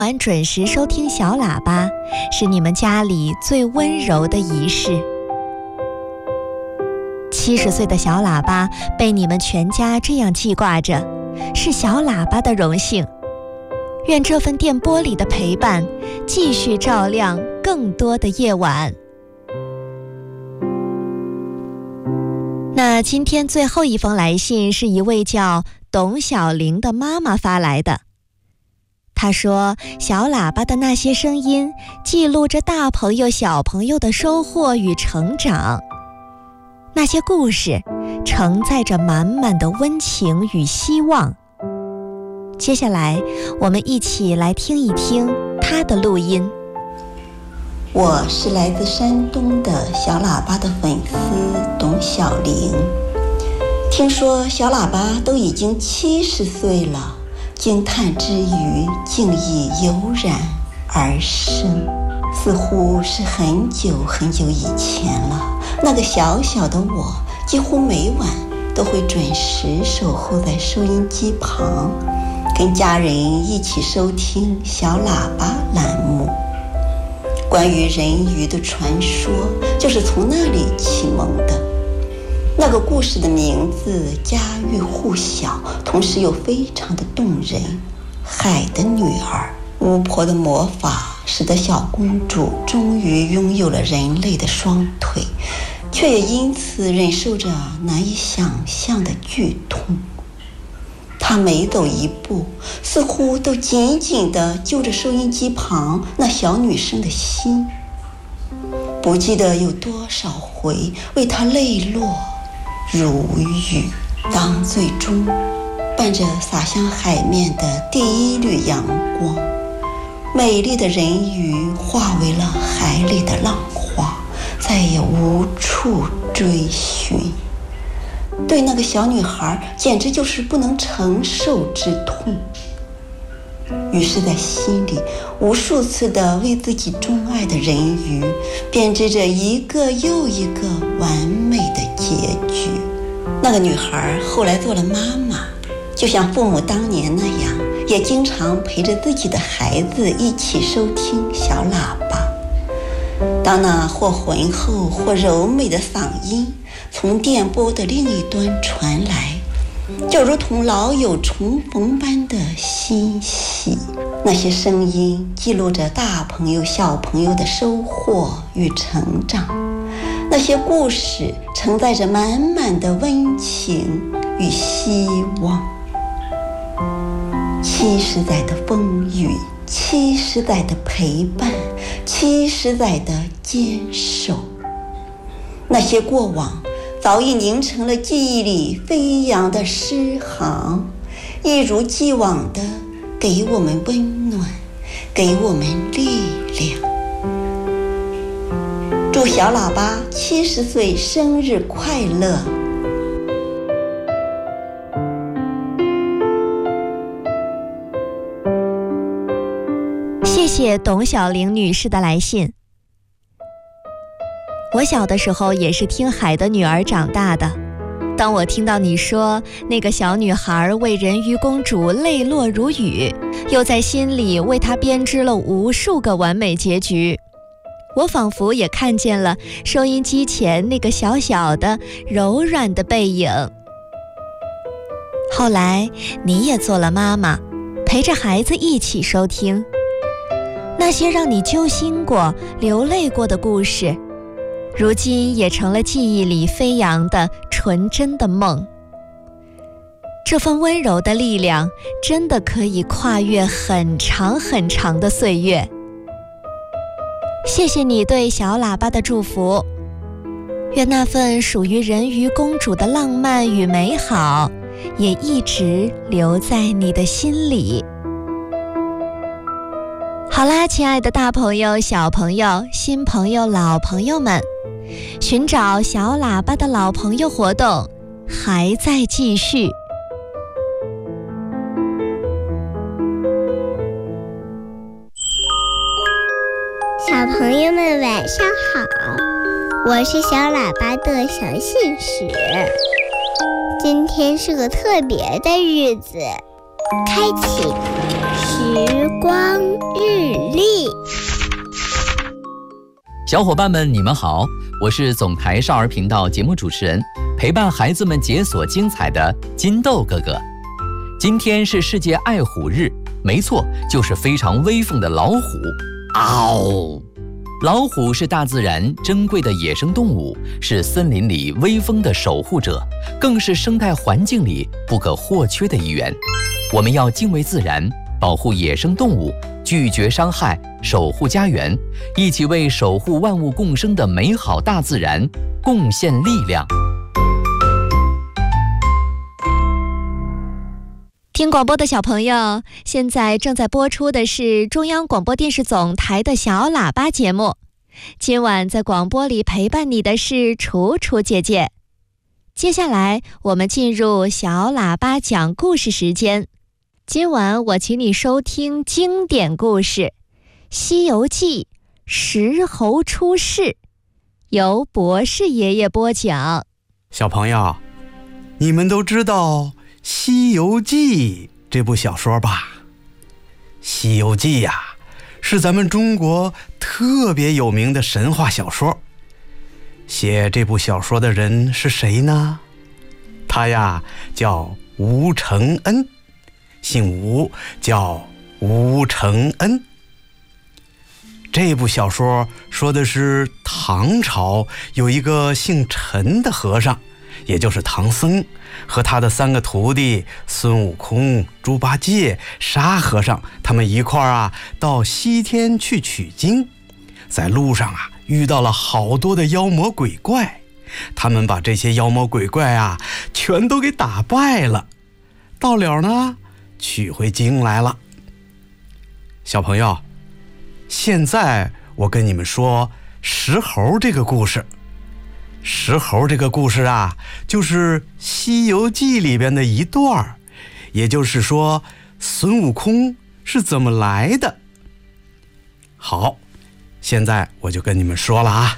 晚准时收听小喇叭，是你们家里最温柔的仪式。70岁的小喇叭被你们全家这样记挂着，是小喇叭的荣幸。愿这份电波里的陪伴继续照亮更多的夜晚。那今天最后一封来信是一位叫董小玲的妈妈发来的。她说，小喇叭的那些声音记录着大朋友小朋友的收获与成长，那些故事承载着满满的温情与希望。接下来我们一起来听一听她的录音。 我是来自山东的小喇叭的粉丝董小玲。听说小喇叭都已经70岁了，惊叹之余竟已油然而生，似乎是很久很久以前了。那个小小的我几乎每晚都会准时守候在收音机旁，跟家人一起收听小喇叭栏目。关于人鱼的传说就是从那里启蒙的。那个故事的名字家喻户晓，同时又非常的动人。海的女儿，巫婆的魔法使得小公主终于拥有了人类的双腿，却也因此忍受着难以想象的剧痛。她每走一步，似乎都紧紧地揪着收音机旁那小女生的心，不记得有多少回为她泪落如雨。当最终伴着洒向海面的第一缕阳光，美丽的人鱼化为了海里的浪花，再也无处追寻。对那个小女孩简直就是不能承受之痛。于是在心里无数次地为自己钟爱的人鱼编织着一个又一个完美的结局。那个女孩后来做了妈妈，就像父母当年那样，也经常陪着自己的孩子一起收听小喇叭。当那或浑厚或柔美的嗓音从电波的另一端传来，就如同老友重逢般的欣喜。那些声音记录着大朋友小朋友的收获与成长，那些故事承载着满满的温情与希望。70载的风雨，70载的陪伴，70载的坚守。那些过往早已凝成了记忆里飞扬的诗行，一如既往地给我们温暖，给我们力量。祝小喇叭70岁生日快乐！ 谢谢董小玲女士的来信。我小的时候也是听海的女儿长大的。当我听到你说那个小女孩为人鱼公主泪落如雨，又在心里为她编织了无数个完美结局，我仿佛也看见了收音机前那个小小的柔软的背影。后来你也做了妈妈，陪着孩子一起收听那些让你揪心过流泪过的故事，如今也成了记忆里飞扬的纯真的梦。这份温柔的力量真的可以跨越很长很长的岁月。谢谢你对小喇叭的祝福，愿那份属于人鱼公主的浪漫与美好也一直留在你的心里。好啦，亲爱的大朋友小朋友新朋友老朋友们，寻找小喇叭的老朋友活动还在继续。 小朋友们晚上好，我是小喇叭的小信使。今天是个特别的日子，开启时光日历。 小伙伴们，你们好，我是总台少儿频道节目主持人，陪伴孩子们解锁精彩的金豆哥哥。今天是世界爱虎日，没错，就是非常威风的老虎。嗷！老虎是大自然珍贵的野生动物，是森林里威风的守护者，更是生态环境里不可或缺的一员。我们要敬畏自然，保护野生动物，拒绝伤害，守护家园，一起为守护万物共生的美好大自然贡献力量。 听广播的小朋友，现在正在播出的是中央广播电视总台的小喇叭节目。今晚在广播里陪伴你的是楚楚姐姐。接下来我们进入小喇叭讲故事时间。今晚我请你收听经典故事《西游记》石猴出世，由博士爷爷播讲。 小朋友，你们都知道《西游记》这部小说吧？《西游记》呀，是咱们中国特别有名的神话小说。写这部小说的人是谁呢？他呀叫吴承恩，姓吴，叫吴承恩。这部小说说的是唐朝有一个姓陈的和尚，也就是唐僧，和他的3个徒弟孙悟空、猪八戒、沙和尚，他们一块儿到西天去取经。在路上遇到了好多的妖魔鬼怪，他们把这些妖魔鬼怪全都给打败了。到了呢，取回经来了。小朋友，现在我跟你们说石猴这个故事。石猴这个故事就是《西游记》里边的一段，也就是说孙悟空是怎么来的。好，现在我就跟你们说了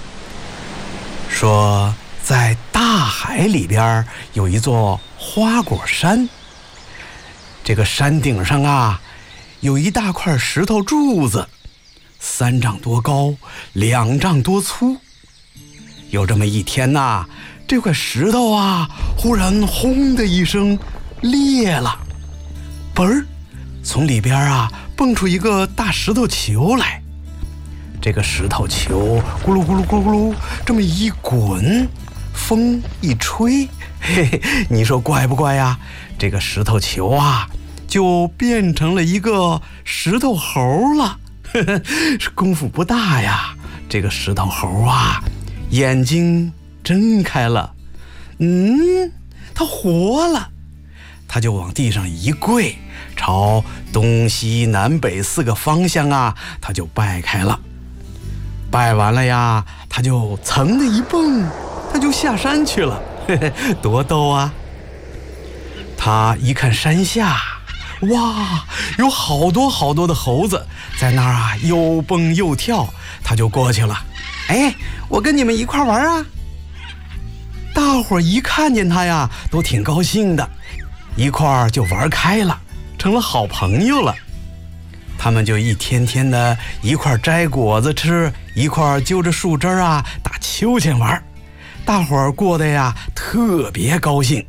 说在大海里边有一座花果山，这个山顶上有一大块石头柱子，3丈多高，2丈多粗。有这么一天这块石头忽然轰的一声裂了，嘣儿，从里边蹦出一个大石头球来。这个石头球咕噜咕噜咕噜咕噜这么一滚，风一吹，嘿嘿，你说怪不怪呀？这个石头球就变成了一个石头猴了。呵呵，功夫不大呀，这个石头猴眼睛睁开了，他活了。他就往地上一跪，朝东西南北4个方向他就拜开了。拜完了他就噌的一蹦，他就下山去了，嘿嘿，多逗啊！他一看山下，哇，有好多好多的猴子在那儿又蹦又跳，他就过去了。哎，我跟你们一块玩大伙儿一看见他都挺高兴的，一块儿就玩开了，成了好朋友了。他们就一天天的一块摘果子吃，一块揪着树枝打秋千玩，大伙儿过得特别高兴。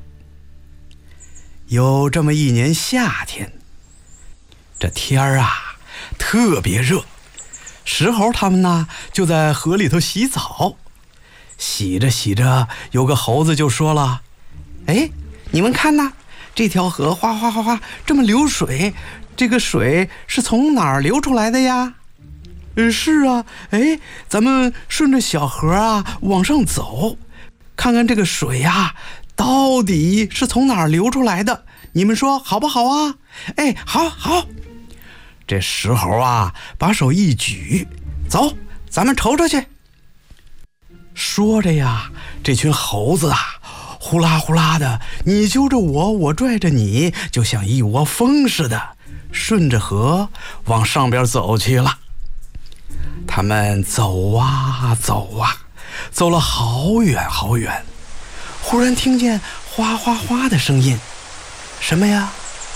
有这么一年夏天，这天儿特别热，石猴他们呢就在河里头洗澡。洗着洗着，有个猴子就说了：哎，你们看呐，这条河哗哗哗哗这么流水，这个水是从哪儿流出来的呀？是啊，哎，咱们顺着小河往上走，看看这个水到底是从哪儿流出来的，你们说好不好啊？哎，好好。这石猴把手一举，走，咱们瞅瞅去。说着这群猴子呼啦呼啦的，你揪着我，我拽着你，就像一窝蜂似的，顺着河往上边走去了。他们走走走了好远好远，忽然听见哗哗哗的声音。什么呀？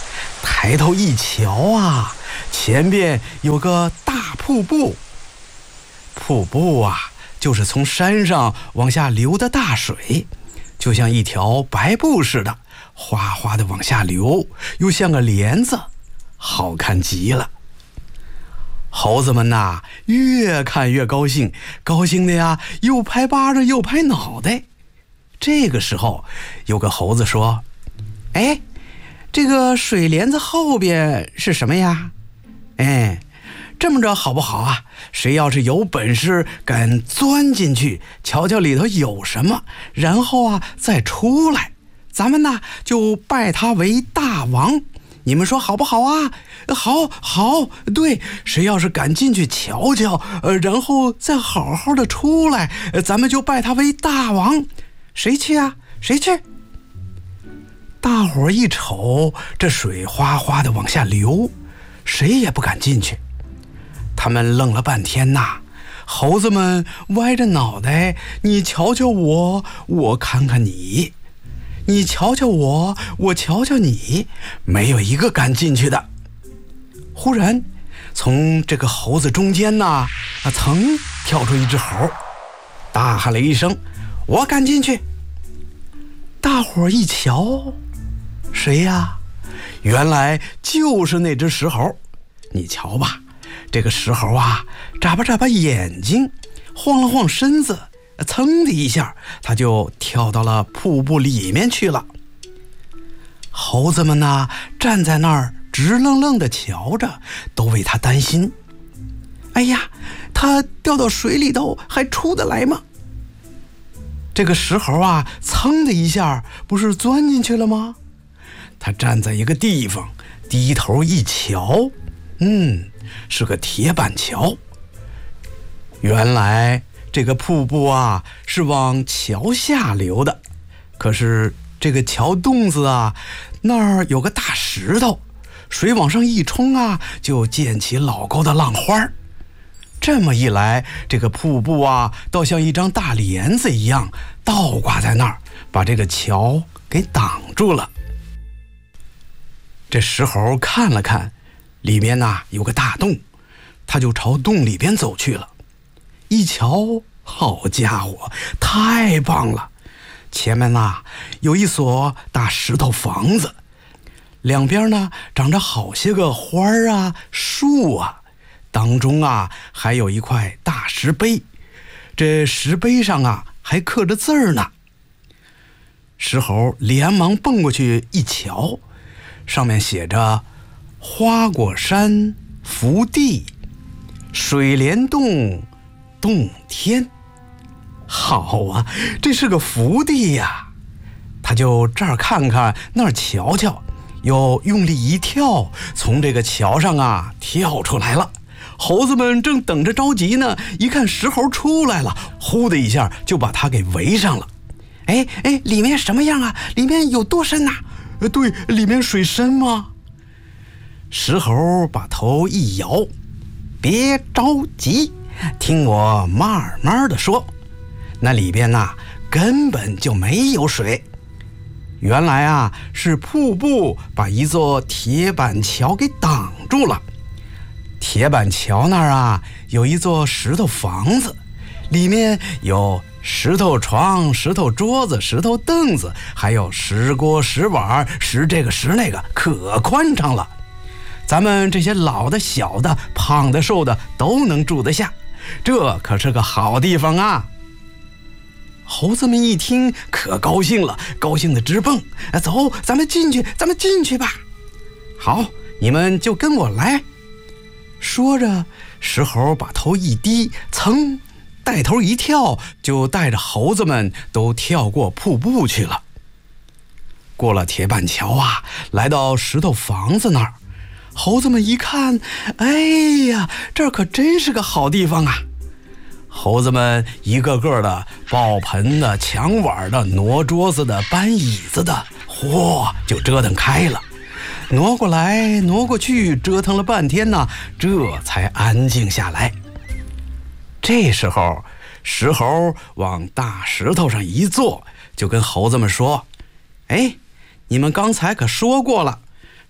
抬头一瞧啊，前边有个大瀑布。瀑布啊，就是从山上往下流的大水，就像一条白布似的，哗哗的往下流，又像个帘子，好看极了。猴子们呐，越看越高兴，高兴的呀，又拍巴掌又拍脑袋。这个时候，有个猴子说：“哎，这个水帘子后边是什么呀？哎，这么着好不好啊？谁要是有本事敢钻进去，瞧瞧里头有什么，然后啊再出来，咱们呢就拜他为大王。你们说好不好啊？好，好，对，谁要是敢进去瞧瞧，然后再好好的出来，咱们就拜他为大王。谁去啊？谁去？”大伙儿一瞅，这水哗哗的往下流，谁也不敢进去。他们愣了半天呐，猴子们歪着脑袋，你瞧瞧我，我看看你。你瞧瞧我，我瞧瞧你，没有一个敢进去的。忽然，从这个猴子中间呐，噌跳出一只猴，大喊了一声：“我敢进去！”大伙儿一瞧，谁呀？原来就是那只石猴。你瞧吧，这个石猴啊，眨巴眨巴眼睛，晃了晃身子，噌的一下，他就跳到了瀑布里面去了。猴子们呢，站在那儿直愣愣地瞧着，都为他担心。哎呀，他掉到水里头还出得来吗？这个石猴啊，噌的一下，不是钻进去了吗？他站在一个地方，低头一瞧，是个铁板桥。原来这个瀑布啊，是往桥下流的，可是这个桥洞子啊，那儿有个大石头，水往上一冲啊，就溅起老高的浪花。这么一来，这个瀑布啊，倒像一张大帘子一样倒挂在那儿，把这个桥给挡住了。这石猴看了看，里面呐有个大洞，他就朝洞里边走去了。一瞧，好家伙，太棒了！前面呐有一所大石头房子，两边呢长着好些个花啊、树啊，当中啊还有一块大石碑，这石碑上啊还刻着字儿呢。石猴连忙蹦过去一瞧，上面写着花果山福地，水帘洞洞天。好啊，这是个福地呀！他就这儿看看那儿瞧瞧，又用力一跳，从这个桥上啊跳出来了。猴子们正等着着急呢，一看石猴出来了，呼的一下就把他给围上了。哎，里面什么样啊？里面有多深呐？对，里面水深吗？石猴把头一摇，别着急，听我慢慢的说。那里边呐根本就没有水，原来啊是瀑布把一座铁板桥给挡住了。铁板桥那儿啊有一座石头房子，里面有石头床、石头桌子、石头凳子，还有石锅、石碗、石这个石那个，可宽敞了。咱们这些老的、小的、胖的、瘦的都能住得下，这可是个好地方啊！猴子们一听可高兴了，高兴的直蹦。走，咱们进去吧。好，你们就跟我来。说着，石猴把头一低，噌，带头一跳，就带着猴子们都跳过瀑布去了。过了铁板桥啊，来到石头房子那儿，猴子们一看，哎呀，这儿可真是个好地方啊！猴子们一个个的抱盆的、抢碗的、挪桌子的、搬椅子的，就折腾开了。挪过来挪过去，折腾了半天呢，这才安静下来。这时候石猴往大石头上一坐，就跟猴子们说：哎，你们刚才可说过了，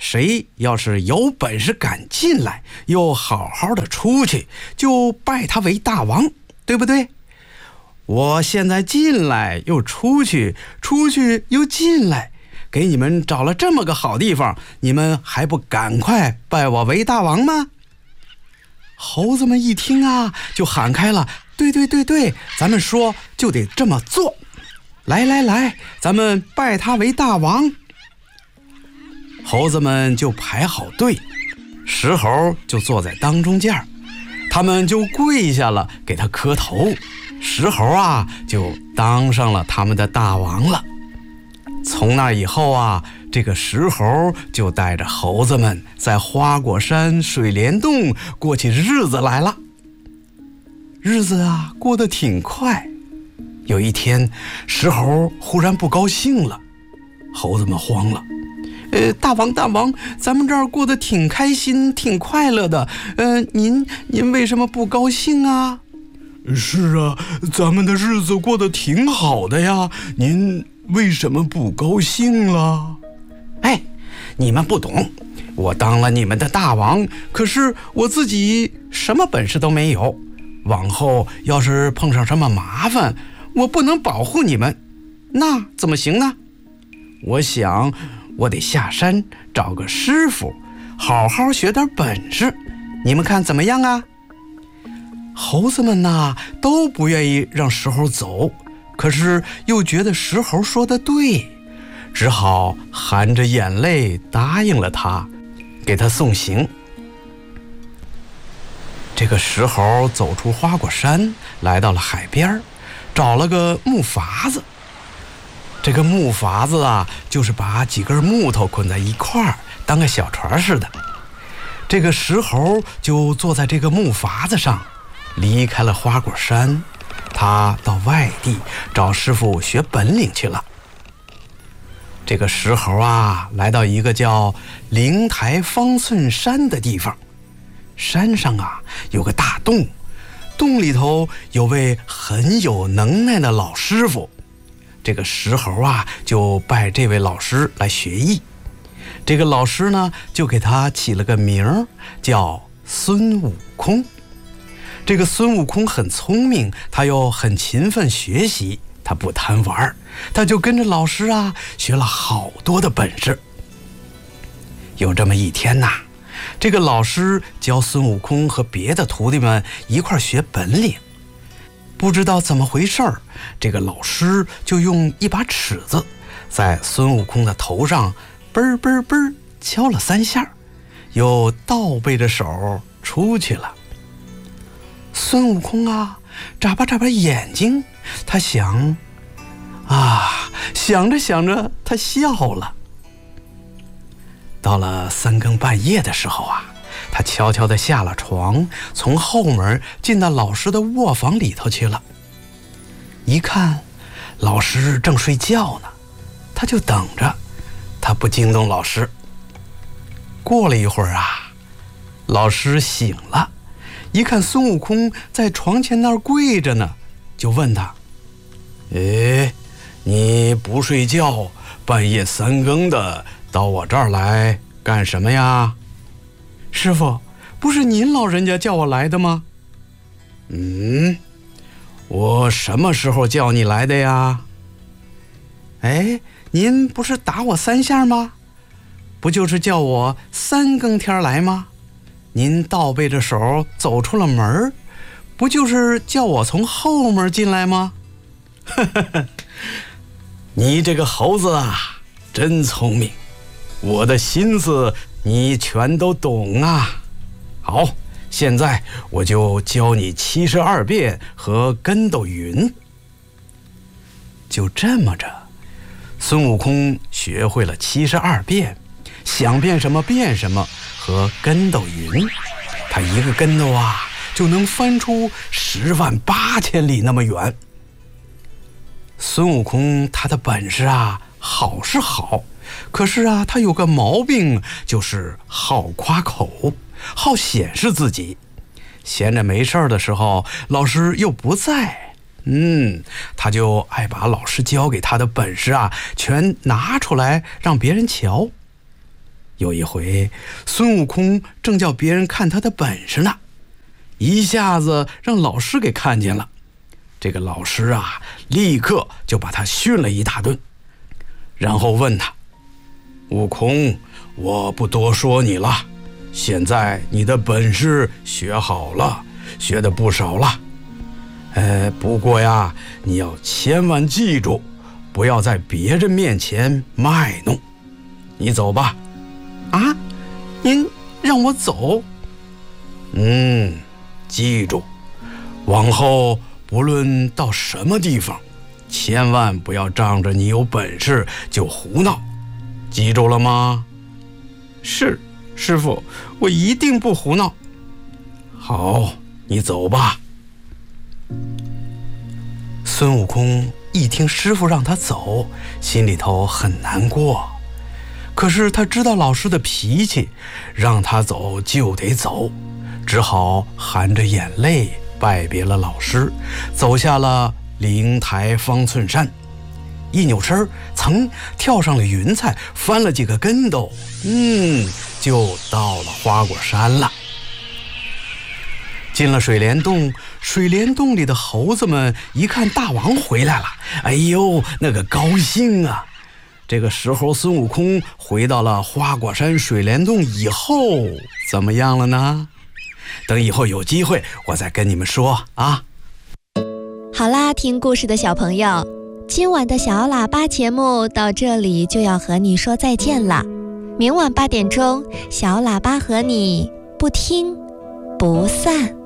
谁要是有本事敢进来，又好好的出去，就拜他为大王，对不对？我现在进来又出去，出去又进来，给你们找了这么个好地方，你们还不赶快拜我为大王吗？猴子们一听啊，就喊开了，对，咱们说就得这么做。来，咱们拜他为大王。猴子们就排好队，石猴就坐在当中间，他们就跪下了，给他磕头。石猴啊，就当上了他们的大王了。从那以后啊，这个石猴就带着猴子们在花果山水帘洞过起日子来了。日子啊，过得挺快。有一天，石猴忽然不高兴了，猴子们慌了。大王，咱们这儿过得挺开心，挺快乐的。您为什么不高兴啊？是啊，咱们的日子过得挺好的呀，您为什么不高兴了？你们不懂，我当了你们的大王，可是我自己什么本事都没有，往后要是碰上什么麻烦，我不能保护你们，那怎么行呢？我想我得下山找个师傅，好好学点本事，你们看怎么样啊？猴子们呐，都不愿意让石猴走，可是又觉得石猴说的对，只好含着眼泪答应了他，给他送行。这个石猴走出花果山，来到了海边，找了个木筏子。这个木筏子啊，就是把几根木头捆在一块儿，当个小船似的。这个石猴就坐在这个木筏子上，离开了花果山，他到外地找师傅学本领去了。这个石猴啊，来到一个叫灵台方寸山的地方。山上啊，有个大洞，洞里头有位很有能耐的老师傅。这个石猴啊，就拜这位老师来学艺。这个老师呢，就给他起了个名叫孙悟空。这个孙悟空很聪明，他又很勤奋学习，他不贪玩，他就跟着老师啊学了好多的本事。有这么一天呐，这个老师教孙悟空和别的徒弟们一块学本领。不知道怎么回事儿，这个老师就用一把尺子在孙悟空的头上嘣嘣嘣敲了3下，又倒背着手出去了。孙悟空啊，眨巴眨巴眼睛，他想着他笑了。到了3更半夜的时候啊，他悄悄地下了床，从后门进到老师的卧房里头去了。一看老师正睡觉呢，他就等着，他不惊动老师。过了一会儿啊，老师醒了，一看孙悟空在床前那儿跪着呢，就问他：你不睡觉，半夜3更的到我这儿来干什么呀？师傅，不是您老人家叫我来的吗？我什么时候叫你来的呀？您不是打我3下吗？不就是叫我3更天来吗？您倒背着手走出了门，不就是叫我从后门进来吗？你这个猴子啊，真聪明，我的心思你全都懂啊。好，现在我就教你72变和跟斗云。就这么着，孙悟空学会了72变，想变什么变什么，和跟斗云。他一个跟斗啊，就能翻出108000里那么远。孙悟空他的本事啊，好是好，可是啊，他有个毛病，就是好夸口，好显示自己。闲着没事的时候，老师又不在，他就爱把老师教给他的本事啊，全拿出来让别人瞧。 有一回，孙悟空正叫别人看他的本事呢，一下子让老师给看见了。这个老师啊，立刻就把他训了一大顿，然后问他：悟空，我不多说你了，现在你的本事学好了，学得不少了。不过呀，你要千万记住，不要在别人面前卖弄。你走吧。 啊，您让我走？ 记住，往后不论到什么地方，千万不要仗着你有本事就胡闹，记住了吗？ 是，师傅，我一定不胡闹。 好，你走吧。孙悟空一听师傅让他走，心里头很难过。可是他知道老师的脾气，让他走就得走，只好含着眼泪拜别了老师，走下了灵台方寸山，一扭身噌跳上了云彩，翻了几个跟斗，就到了花果山了。进了水帘洞，水帘洞里的猴子们一看大王回来了，哎呦，那个高兴啊！这个时候孙悟空回到了花果山水帘洞以后，怎么样了呢？等以后有机会我再跟你们说啊。 好啦，听故事的小朋友，今晚的小喇叭节目到这里就要和你说再见了。明晚8点钟，小喇叭和你不听不散。